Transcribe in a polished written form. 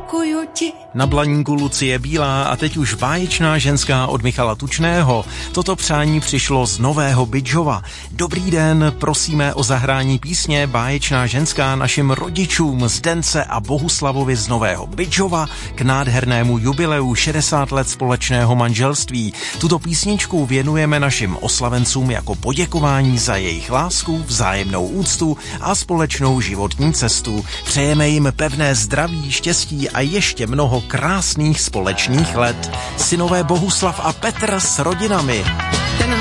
děkuju ti. Na blaníku Lucie Bílá a teď už báječná ženská od Michala Tučného. Toto přání přišlo z Nového Bydžova. Dobrý den, prosíme o zahrání písně Báječná ženská našim rodičům Zdence a Bohuslavovi z Nového Bydžova k nádhernému jubileu 60 let společného manželství. Tuto písničku věnujeme našim oslavencům jako poděkování za jejich lásku, vzájemnou úctu a společnou životní cestu. Přejeme jim pevné zdraví, štěstí a ještě mnoho krásných společných let. Synové Bohuslav a Petr s rodinami.